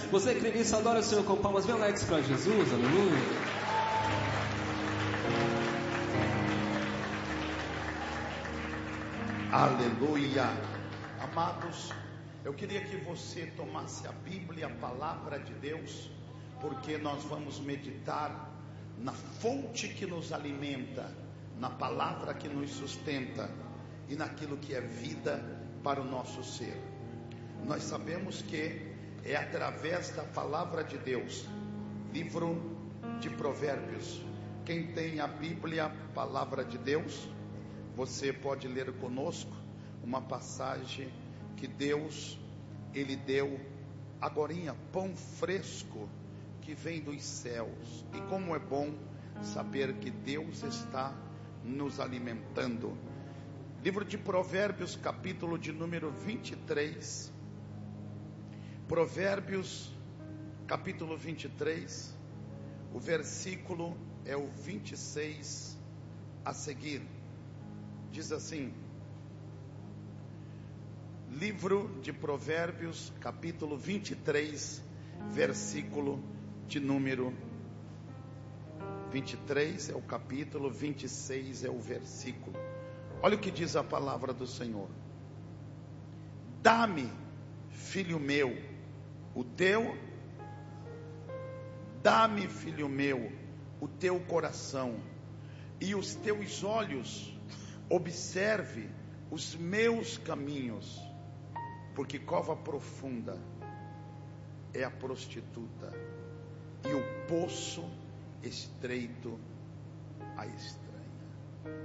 Você crê nisso, adora o Senhor com palmas bem alegres para Jesus, aleluia. Aleluia. Amados, eu queria que você tomasse a Bíblia, a palavra de Deus, porque nós vamos meditar na fonte que nos alimenta, na palavra que nos sustenta e naquilo que é vida para o nosso ser. Nós sabemos que é através da palavra de Deus, livro de Provérbios. Quem tem a Bíblia, palavra de Deus, você pode ler conosco uma passagem que Deus, Ele deu agorinha, pão fresco que vem dos céus. E como é bom saber que Deus está nos alimentando. Livro de Provérbios, capítulo de número 23. Provérbios, capítulo 23, o versículo é o 26 a seguir. Diz assim: livro de Provérbios, capítulo 23, versículo de número 23 é o capítulo, 26 é o versículo. Olha o que diz a palavra do Senhor: dá-me, filho meu, o teu, dá-me, filho meu, o teu coração, e os teus olhos observe os meus caminhos, porque cova profunda é a prostituta, e o poço estreito a estranha.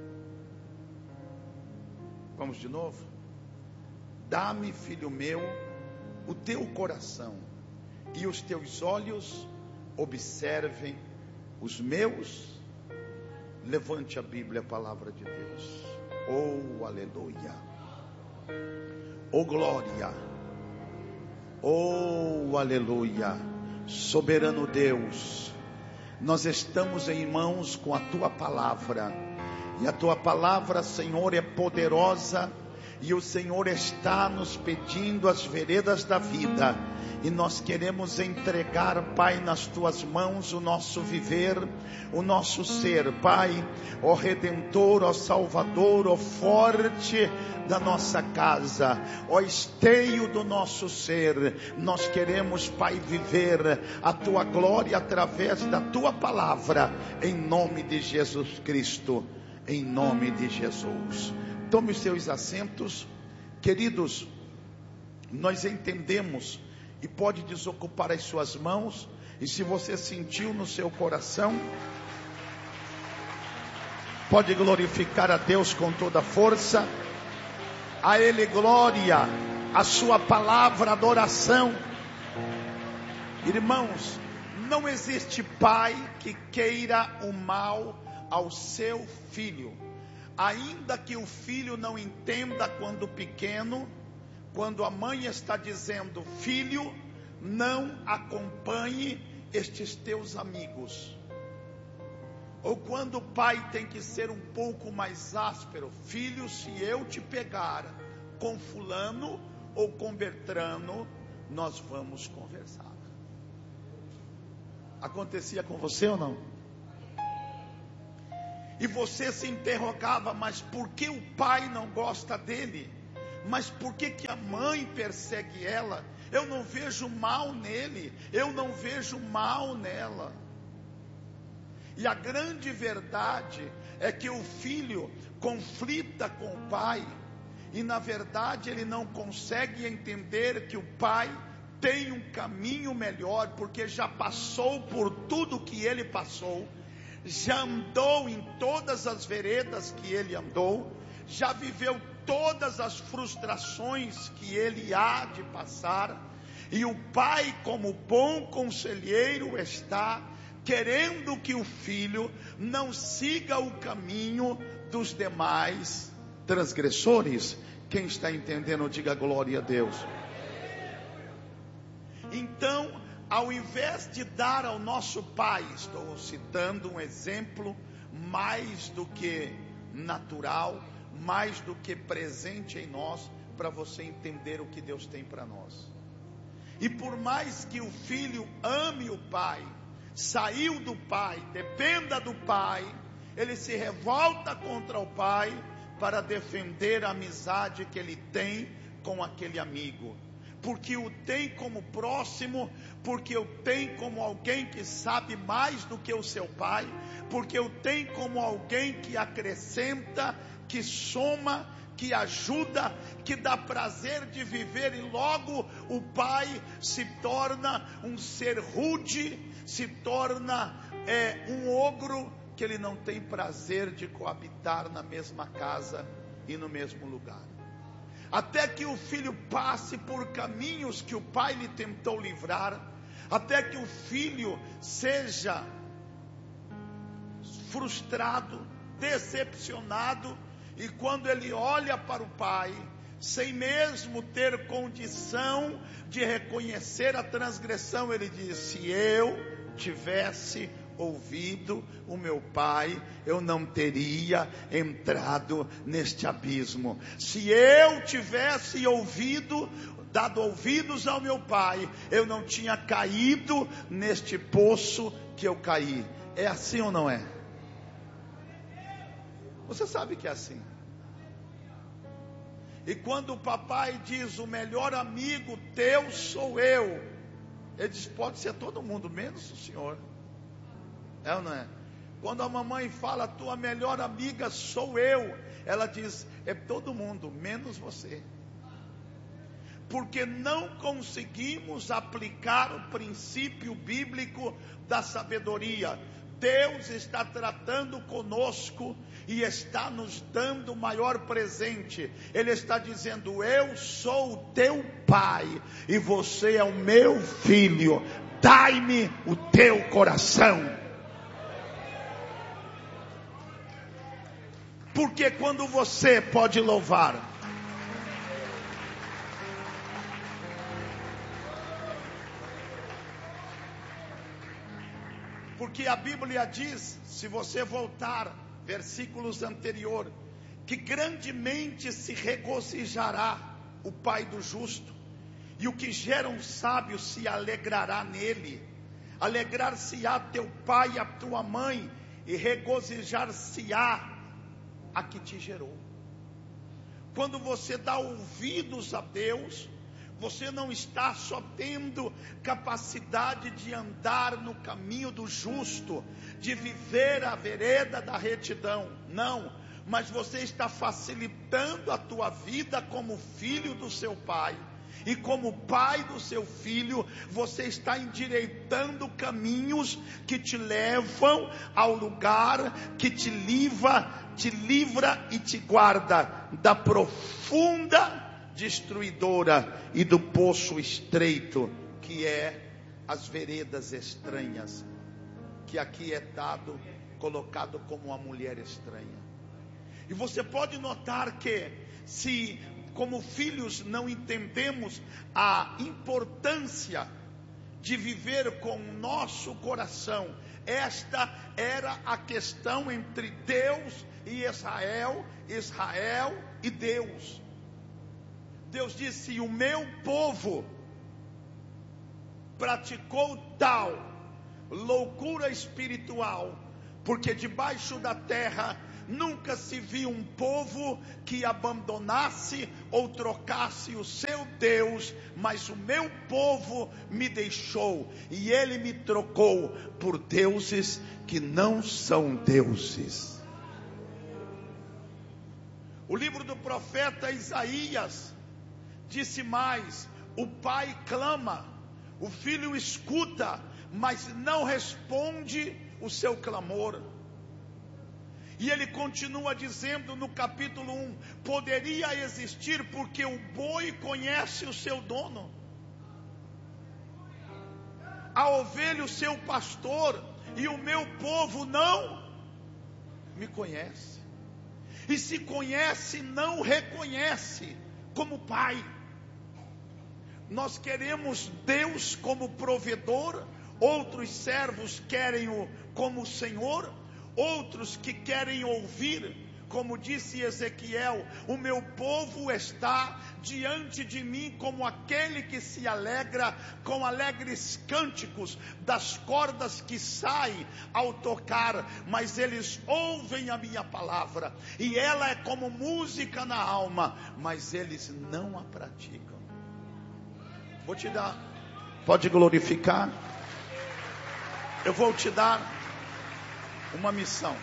Vamos de novo? Dá-me, filho meu, o teu coração, e os teus olhos observem os meus. Levante a Bíblia, a palavra de Deus. Oh, aleluia. Oh, glória. Oh, aleluia. Soberano Deus, nós estamos em mãos com a tua palavra, e a tua palavra, Senhor, é poderosa, e o Senhor está nos pedindo as veredas da vida, e nós queremos entregar, Pai, nas tuas mãos o nosso viver, o nosso ser, Pai, ó Redentor, ó Salvador, ó forte da nossa casa, ó esteio do nosso ser. Nós queremos, Pai, viver a tua glória através da tua palavra, em nome de Jesus Cristo, em nome de Jesus. Tome os seus assentos, queridos. Nós entendemos, e pode desocupar as suas mãos, e se você sentiu no seu coração, pode glorificar a Deus com toda a força. A Ele glória, a sua palavra, adoração. Irmãos, não existe pai que queira o mal ao seu filho, ainda que o filho não entenda quando pequeno. Quando a mãe está dizendo: filho, não acompanhe estes teus amigos. Ou quando o pai tem que ser um pouco mais áspero: filho, se eu te pegar com fulano ou com Bertrano, nós vamos conversar. Acontecia com você ou não? E você se interrogava: mas por que o pai não gosta dele? Mas por que a mãe persegue ela? Eu não vejo mal nele, eu não vejo mal nela. E a grande verdade é que o filho conflita com o pai, e na verdade ele não consegue entender que o pai tem um caminho melhor, porque já passou por tudo que ele passou, já andou em todas as veredas que ele andou, já viveu todas as frustrações que ele há de passar, e o pai, como bom conselheiro, está querendo que o filho não siga o caminho dos demais transgressores. Quem está entendendo, diga glória a Deus. Então, ao invés de dar ao nosso pai, estou citando um exemplo mais do que natural, mais do que presente em nós, para você entender o que Deus tem para nós. E por mais que o filho ame o pai, saiu do pai, dependa do pai, ele se revolta contra o pai para defender a amizade que ele tem com aquele amigo. Porque o tem como próximo, porque o tem como alguém que sabe mais do que o seu pai, porque o tem como alguém que acrescenta, que soma, que ajuda, que dá prazer de viver, e logo o pai se torna um ser rude, se torna um ogro, que ele não tem prazer de coabitar na mesma casa e no mesmo lugar. Até que o filho passe por caminhos que o pai lhe tentou livrar, até que o filho seja frustrado, decepcionado, e quando ele olha para o pai, sem mesmo ter condição de reconhecer a transgressão, ele diz: se eu tivesse ouvido o meu pai, eu não teria entrado neste abismo. Se eu tivesse dado ouvidos ao meu pai, eu não tinha caído neste poço que eu caí. É assim ou não é? Você sabe que é assim. E quando o papai diz: o melhor amigo teu sou eu, ele diz: pode ser todo mundo, menos o senhor. É ou não é? Quando a mamãe fala: tua melhor amiga sou eu, ela diz: é todo mundo, menos você. Porque não conseguimos aplicar o princípio bíblico da sabedoria. Deus está tratando conosco e está nos dando o maior presente. Ele está dizendo: eu sou o teu pai e você é o meu filho. Dai-me o teu coração. Porque quando você pode louvar, porque a Bíblia diz, se você voltar versículos anteriores, que grandemente se regozijará o pai do justo, e o que gera um sábio se alegrará nele. Alegrar-se-á teu pai e a tua mãe, e regozijar-se-á a que te gerou. Quando você dá ouvidos a Deus, você não está só tendo capacidade de andar no caminho do justo, de viver a vereda da retidão, não, mas você está facilitando a tua vida como filho do seu pai. E como pai do seu filho, você está endireitando caminhos que te levam ao lugar que te livra e te guarda da profunda destruidora e do poço estreito, que é as veredas estranhas, que aqui é colocado como uma mulher estranha. E você pode notar que, se como filhos não entendemos a importância de viver com o nosso coração, esta era a questão entre Deus e Israel, Israel e Deus. Deus disse: o meu povo praticou tal loucura espiritual, porque debaixo da terra nunca se viu um povo que abandonasse ou trocasse o seu Deus, mas o meu povo me deixou, e ele me trocou por deuses que não são deuses. O livro do profeta Isaías disse mais: o pai clama, o filho escuta, mas não responde o seu clamor. E ele continua dizendo no capítulo 1: poderia existir, porque o boi conhece o seu dono, a ovelha o seu pastor, e o meu povo não me conhece. E se conhece, não reconhece como pai. Nós queremos Deus como provedor, outros servos querem-o como Senhor, outros que querem ouvir como disse Ezequiel, o meu povo está diante de mim como aquele que se alegra com alegres cânticos das cordas que saem ao tocar, mas eles ouvem a minha palavra, e ela é como música na alma, mas eles não a praticam. Vou te dar, pode glorificar. Eu vou te dar uma missão.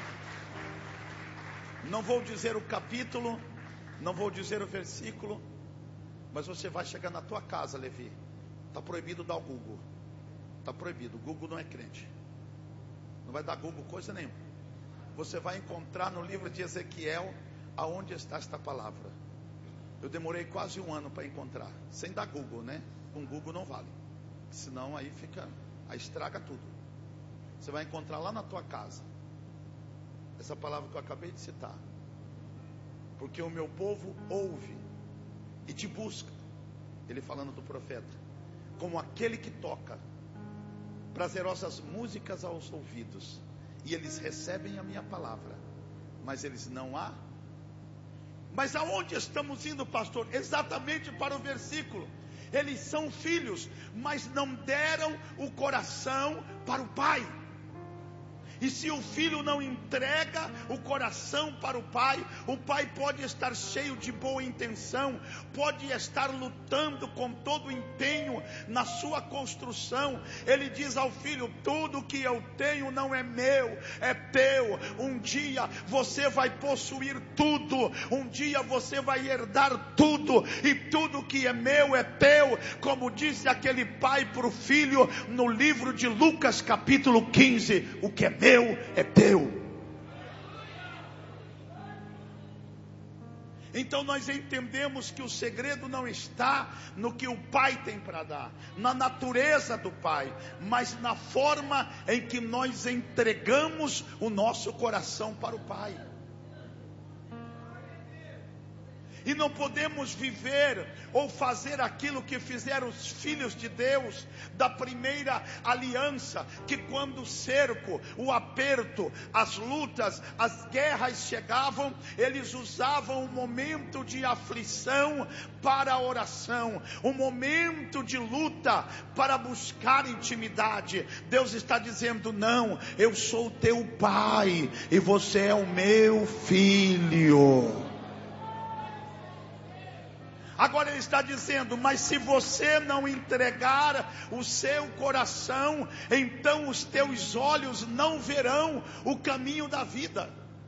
Não vou dizer o capítulo, não vou dizer o versículo, mas você vai chegar na tua casa, Levi. Está proibido dar o Google. Está proibido, o Google não é crente. Não vai dar Google coisa nenhuma. Você vai encontrar no livro de Ezequiel aonde está esta palavra. Eu demorei quase um ano para encontrar, sem dar Google, né? Com Google não vale, senão aí estraga tudo. Você vai encontrar lá na tua casa essa palavra que eu acabei de citar. Porque o meu povo ouve e te busca, ele falando do profeta, como aquele que toca prazerosas músicas aos ouvidos, e eles recebem a minha palavra, mas eles não a... Mas aonde estamos indo, pastor? Exatamente para o versículo. Eles são filhos, mas não deram o coração para o pai. E se o filho não entrega o coração para o pai pode estar cheio de boa intenção, pode estar lutando com todo o empenho na sua construção. Ele diz ao filho: tudo que eu tenho não é meu, é teu. Um dia você vai possuir tudo, um dia você vai herdar tudo, e tudo que é meu é teu, como disse aquele pai para o filho no livro de Lucas capítulo 15: o que é meu é teu. Então nós entendemos que o segredo não está no que o pai tem para dar, na natureza do pai, mas na forma em que nós entregamos o nosso coração para o pai. E não podemos viver ou fazer aquilo que fizeram os filhos de Deus da primeira aliança, que quando o cerco, o aperto, as lutas, as guerras chegavam, eles usavam o momento de aflição para a oração, o momento de luta para buscar intimidade. Deus está dizendo: não, eu sou o teu pai e você é o meu filho. Agora ele está dizendo: mas se você não entregar o seu coração, então os teus olhos não verão o caminho da vida.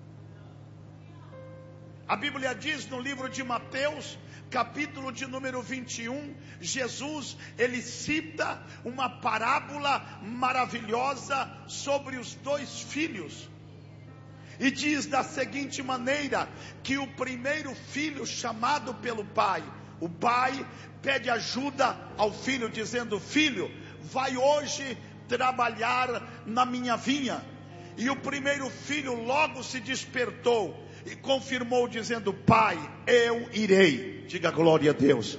A Bíblia diz no livro de Mateus, capítulo de número 21, Jesus, ele cita uma parábola maravilhosa sobre os dois filhos. E diz da seguinte maneira, que o primeiro filho, chamado pelo pai, o pai pede ajuda ao filho, dizendo: filho, vai hoje trabalhar na minha vinha. E o primeiro filho logo se despertou e confirmou, dizendo: pai, eu irei. Diga glória a Deus.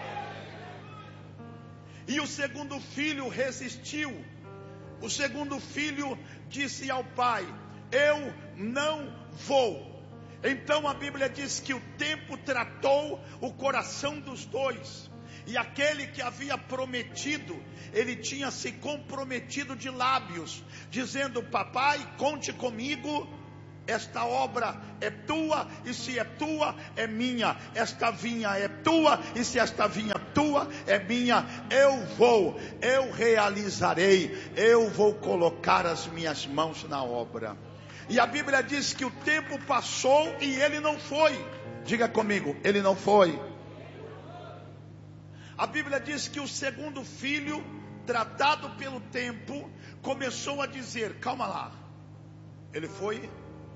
E o segundo filho resistiu. O segundo filho disse ao pai: eu não vou. Então a Bíblia diz que o tempo tratou o coração dos dois. E aquele que havia prometido, ele tinha se comprometido de lábios, dizendo: papai, conte comigo, esta obra é tua, e se é tua, é minha. Esta vinha é tua, e se esta vinha tua, é minha. Eu realizarei, eu vou colocar as minhas mãos na obra. E a Bíblia diz que o tempo passou e ele não foi. Diga comigo, ele não foi. A Bíblia diz que o segundo filho, tratado pelo tempo, começou a dizer: calma lá. Ele foi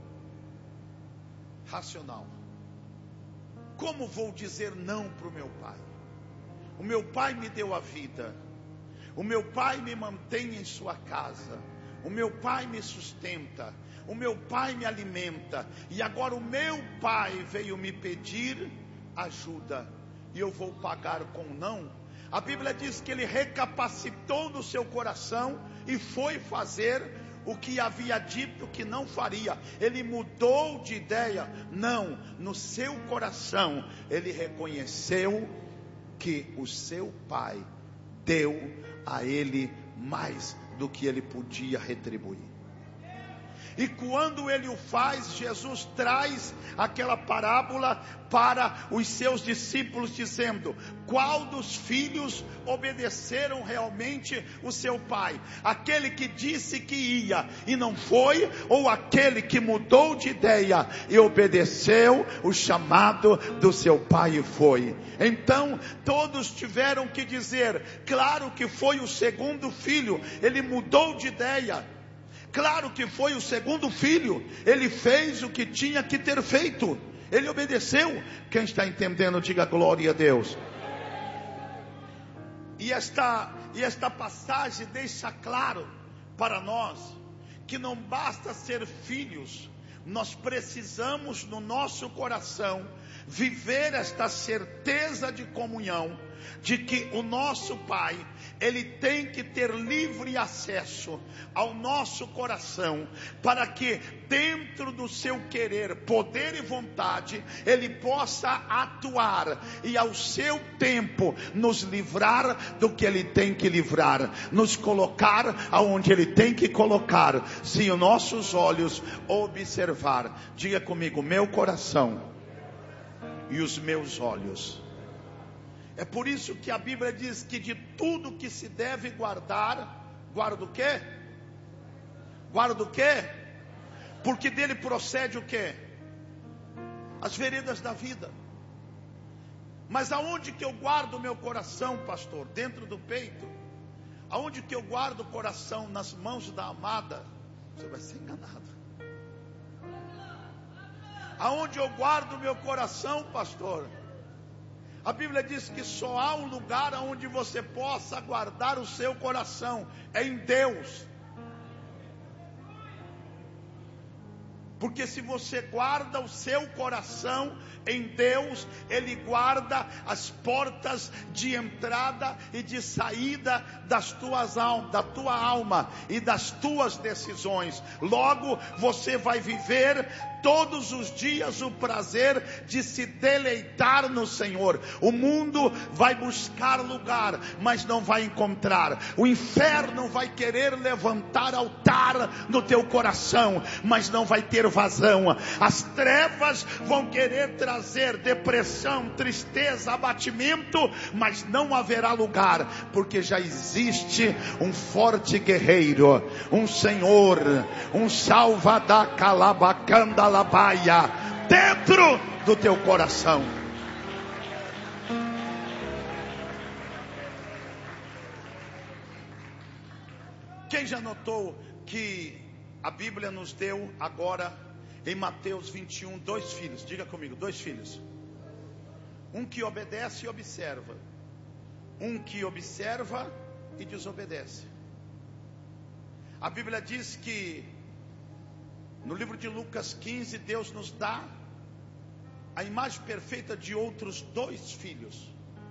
racional. Como vou dizer não para o meu pai? O meu pai me deu a vida. O meu pai me mantém em sua casa. O meu pai me sustenta. O meu pai me alimenta. E agora o meu pai veio me pedir ajuda, e eu vou pagar com não? A Bíblia diz que ele recapacitou no seu coração e foi fazer o que havia dito que não faria. Ele mudou de ideia. Não, no seu coração ele reconheceu que o seu pai deu a ele mais do que ele podia retribuir. E quando ele o faz, Jesus traz aquela parábola para os seus discípulos, dizendo: qual dos filhos obedeceram realmente o seu pai? Aquele que disse que ia e não foi, ou aquele que mudou de ideia e obedeceu o chamado do seu pai e foi? Então todos tiveram que dizer: claro que foi o segundo filho, ele mudou de ideia. Claro que foi o segundo filho, ele fez o que tinha que ter feito, ele obedeceu. Quem está entendendo, diga glória a Deus. E esta passagem deixa claro para nós que não basta ser filhos, nós precisamos no nosso coração viver esta certeza de comunhão, de que o nosso Pai, Ele tem que ter livre acesso ao nosso coração, para que dentro do seu querer, poder e vontade, Ele possa atuar e ao seu tempo nos livrar do que Ele tem que livrar, nos colocar aonde Ele tem que colocar, se os nossos olhos observar. Diga comigo: meu coração e os meus olhos. É por isso que a Bíblia diz que de tudo que se deve guardar, guarda o quê? Guarda o quê? Porque dele procede o quê? As veredas da vida. Mas aonde que eu guardo o meu coração, pastor? Dentro do peito? Aonde que eu guardo o coração? Nas mãos da amada? Você vai ser enganado. Aonde eu guardo o meu coração, pastor? A Bíblia diz que só há um lugar onde você possa guardar o seu coração, é em Deus. Porque se você guarda o seu coração em Deus, Ele guarda as portas de entrada e de saída da tua alma e das tuas decisões. Logo, você vai viver todos os dias o prazer de se deleitar no Senhor. O mundo vai buscar lugar, mas não vai encontrar. O inferno vai querer levantar altar no teu coração, mas não vai ter vazão. As trevas vão querer trazer depressão, tristeza, abatimento, mas não haverá lugar, porque já existe um forte guerreiro, um Senhor, um Salvador calabacanda labaia dentro do teu coração. Quem já notou que a Bíblia nos deu agora em Mateus 21 dois filhos? Diga comigo, dois filhos. Um que obedece e observa, um que observa e desobedece. A Bíblia diz que no livro de Lucas 15, Deus nos dá a imagem perfeita de outros dois filhos.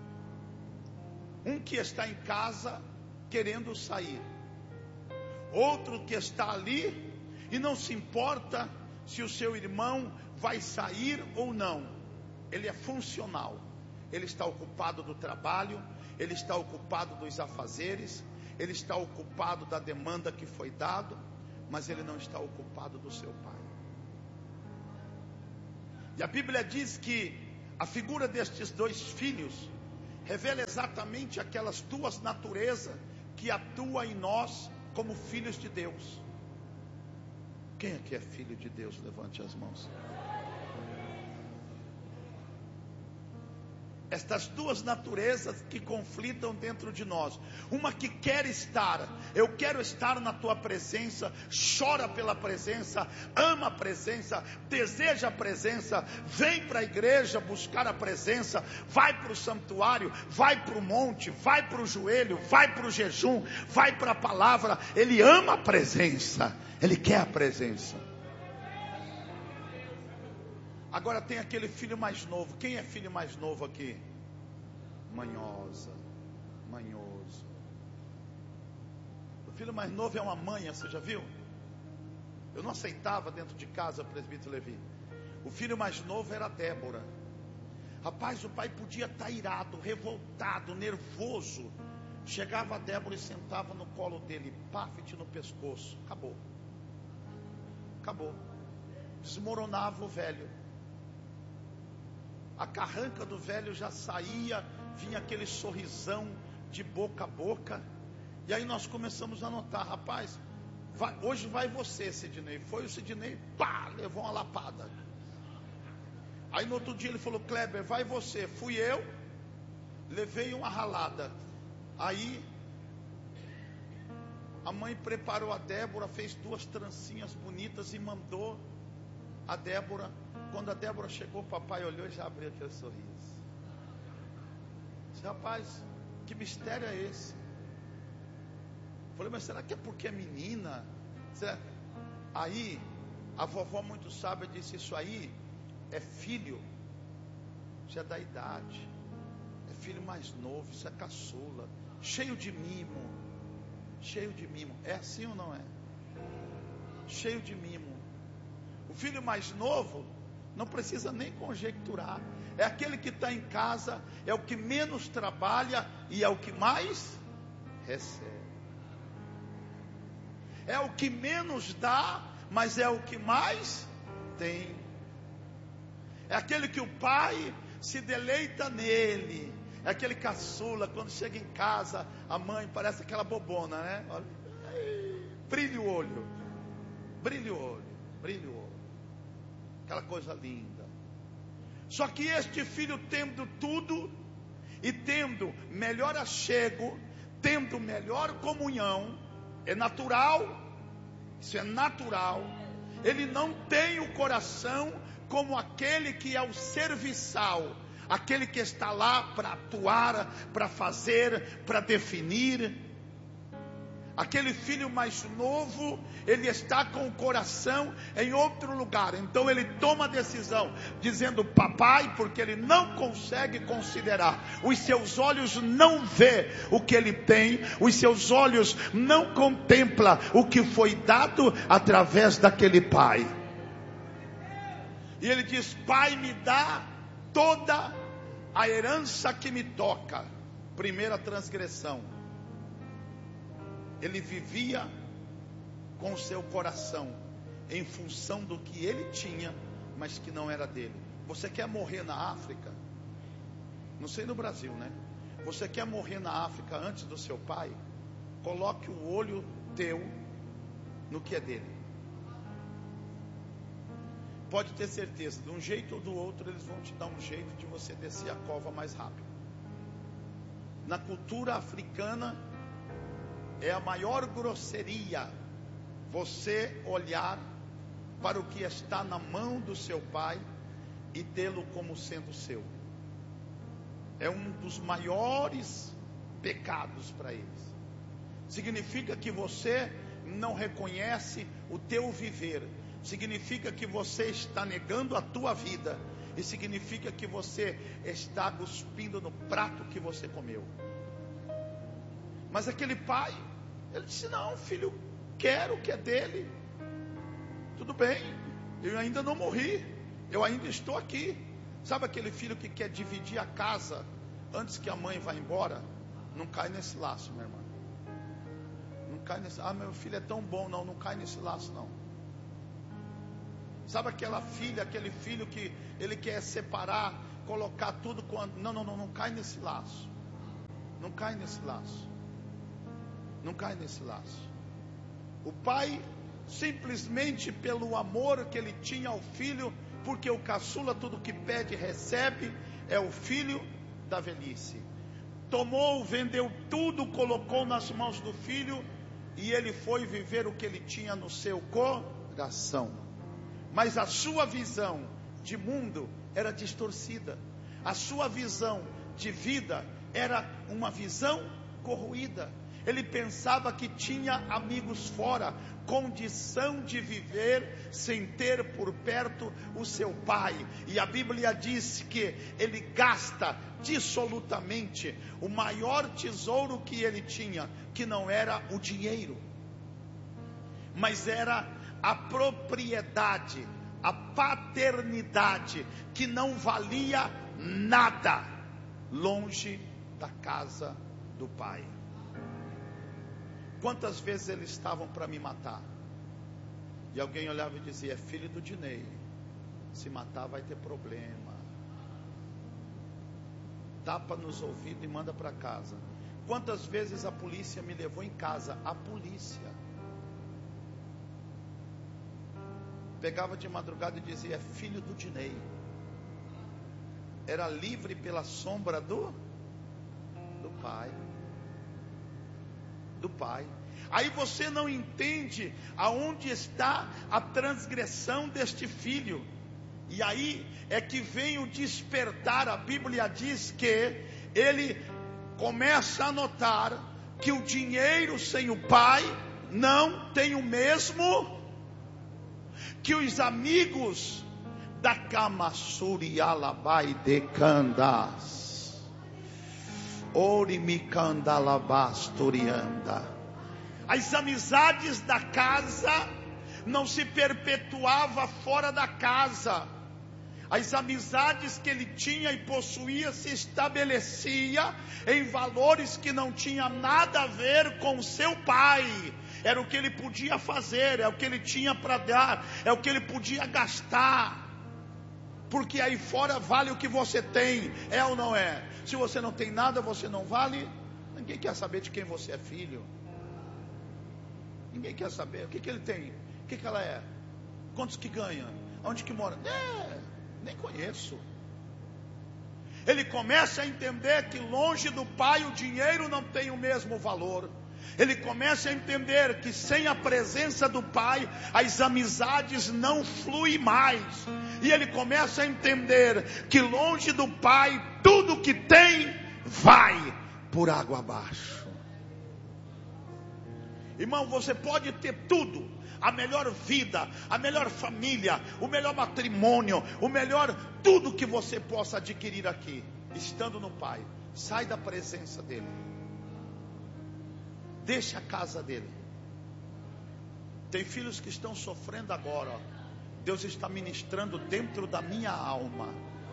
Um que está em casa querendo sair, outro que está ali e não se importa se o seu irmão vai sair ou não. Ele é funcional, ele está ocupado do trabalho, ele está ocupado dos afazeres, ele está ocupado da demanda que foi dado, mas ele não está ocupado do seu pai. E a Bíblia diz que a figura destes dois filhos revela exatamente aquelas duas naturezas que atuam em nós como filhos de Deus. Quem aqui é filho de Deus? Levante as mãos. Estas duas naturezas que conflitam dentro de nós. Uma que quer estar, eu quero estar na tua presença, chora pela presença, ama a presença, deseja a presença, vem para a igreja buscar a presença, vai para o santuário, vai para o monte, vai para o joelho, vai para o jejum, vai para a palavra. Ele ama a presença, ele quer a presença. Agora tem aquele filho mais novo. Quem é filho mais novo aqui? Manhoso. O filho mais novo é uma manha, você já viu? Eu não aceitava dentro de casa, presbítero Levi. O filho mais novo era a Débora. Rapaz, o pai podia estar irado, revoltado, nervoso. Chegava a Débora e sentava no colo dele, pafete no pescoço. Acabou. Acabou. Desmoronava o velho. A carranca do velho já saía, vinha aquele sorrisão de boca a boca. E aí nós começamos a notar, rapaz, hoje vai você, Sidney. Foi o Sidney, pá, levou uma lapada. Aí no outro dia ele falou, Kleber, vai você. Fui eu, levei uma ralada. Aí a mãe preparou a Débora, fez 2 trancinhas bonitas e mandou a Débora. Quando a Débora chegou, o papai olhou e já abriu aquele sorriso. Disse, rapaz, que mistério é esse? Falei, mas será que é porque é menina? Será? Aí a vovó muito sábia disse, isso aí é filho, isso é da idade, é filho mais novo, isso é caçula, cheio de mimo, cheio de mimo. É assim ou não é? Cheio de mimo. O filho mais novo não precisa nem conjecturar, é aquele que está em casa, é o que menos trabalha e é o que mais recebe. É o que menos dá, mas é o que mais tem. É aquele que o pai se deleita nele. É aquele caçula, quando chega em casa, a mãe parece aquela bobona, né? Olha, brilha o olho, brilha o olho, brilha o olho. Aquela coisa linda. Só que este filho, tendo tudo, e tendo melhor achego, tendo melhor comunhão, é natural, isso é natural. Ele não tem o coração como aquele que é o serviçal, aquele que está lá para atuar, para fazer, para definir. Aquele filho mais novo, ele está com o coração em outro lugar. Então ele toma a decisão, dizendo papai, porque ele não consegue considerar. Os seus olhos não vê o que ele tem, os seus olhos não contemplam o que foi dado através daquele pai. E ele diz, pai, me dá toda a herança que me toca. Primeira transgressão. Ele vivia com o seu coração em função do que ele tinha, mas que não era dele. Você quer morrer na África? Não sei no Brasil, né? Você quer morrer na África antes do seu pai? Coloque o olho teu no que é dele. Pode ter certeza, de um jeito ou do outro, eles vão te dar um jeito de você descer a cova mais rápido. Na cultura africana, é a maior grosseria você olhar para o que está na mão do seu pai e tê-lo como sendo seu. É um dos maiores pecados para eles. Significa que você não reconhece o teu viver. Significa que você está negando a tua vida. E significa que você está cuspindo no prato que você comeu. Mas aquele pai, ele disse, não filho, quero o que é dele. Tudo bem, eu ainda não morri, eu ainda estou aqui. Sabe aquele filho que quer dividir a casa antes que a mãe vá embora? Não cai nesse laço, minha irmã. Não cai nesse, meu filho é tão bom. Não cai nesse laço não. Sabe aquela filha, aquele filho que ele quer separar, colocar tudo quando... Não cai nesse laço. Não cai nesse laço. Não cai nesse laço. O pai, simplesmente pelo amor que ele tinha ao filho, porque o caçula tudo que pede recebe, é o filho da velhice. Tomou, vendeu tudo, colocou nas mãos do filho, e ele foi viver o que ele tinha no seu coração. Mas a sua visão de mundo era distorcida. A sua visão de vida era uma visão corroída. Ele pensava que tinha amigos fora, condição de viver sem ter por perto o seu pai. E a Bíblia diz que ele gasta dissolutamente o maior tesouro que ele tinha, que não era o dinheiro, mas era a propriedade, a paternidade, que não valia nada, longe da casa do pai. Quantas vezes eles estavam para me matar? E alguém olhava e dizia: é filho do Dinei, se matar vai ter problema. Tapa nos ouvidos e manda para casa. Quantas vezes a polícia me levou em casa? A polícia pegava de madrugada e dizia: é filho do Dinei. Era livre pela sombra do pai. Do pai. Aí você não entende aonde está a transgressão deste filho. E aí é que vem o despertar. A Bíblia diz que ele começa a notar que o dinheiro sem o pai não tem o mesmo, que os amigos da Kamassuri Alabai de Candas, Orimicandalabasturianda, as amizades da casa não se perpetuava fora da casa. As amizades que ele tinha e possuía se estabelecia em valores que não tinham nada a ver com seu pai. Era o que ele podia fazer, é o que ele tinha para dar, é o que ele podia gastar. Porque aí fora vale o que você tem, é ou não é? Se você não tem nada, você não vale. Ninguém quer saber de quem você é filho. Ninguém quer saber. O que ele tem? O que ela é? Quantos que ganha? Onde que mora? Nem conheço. Ele começa a entender que longe do pai o dinheiro não tem o mesmo valor. Ele começa a entender que sem a presença do pai as amizades não fluem mais. E ele começa a entender que longe do pai tudo que tem vai por água abaixo. Irmão, você pode ter tudo, a melhor vida, a melhor família, o melhor matrimônio, o melhor, tudo que você possa adquirir aqui, estando no pai. Sai da presença dele, deixa a casa dele. Tem filhos que estão sofrendo agora, ó. Deus está ministrando dentro da minha alma.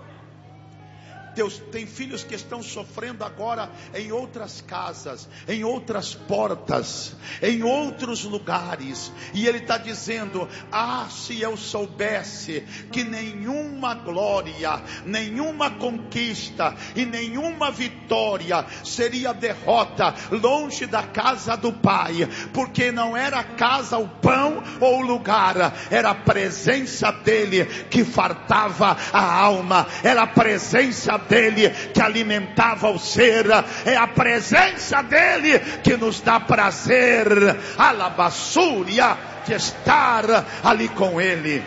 Deus tem filhos que estão sofrendo agora em outras casas, em outras portas, em outros lugares. E Ele está dizendo: se eu soubesse que nenhuma glória, nenhuma conquista e nenhuma vitória seria derrota longe da casa do Pai. Porque não era a casa, o pão ou o lugar, era a presença dEle que fartava a alma, era a presença dele que alimentava o ser, é a presença dele que nos dá prazer, alabassúria, de estar ali com ele.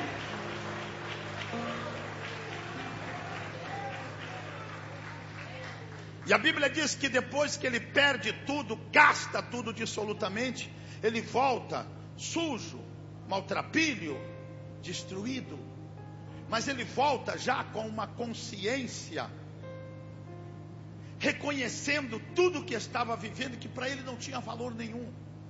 E a Bíblia diz que depois que ele perde tudo, gasta tudo dissolutamente, ele volta sujo, maltrapilho, destruído. Mas ele volta já com uma consciência, reconhecendo tudo que estava vivendo, que para ele não tinha valor nenhum.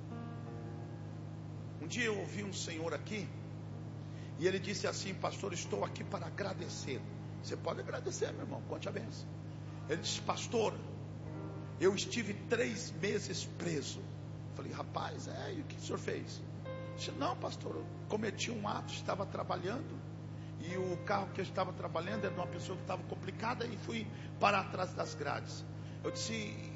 Um dia eu ouvi um senhor aqui, e ele disse assim: pastor, estou aqui para agradecer. Você pode agradecer, meu irmão, conte a benção. Ele disse: pastor, eu estive 3 meses preso. Eu falei: rapaz, e o que o senhor fez? Ele disse: não, pastor, eu cometi um ato, estava trabalhando, e o carro que eu estava trabalhando era de uma pessoa que estava complicada, e fui parar atrás das grades. Eu disse: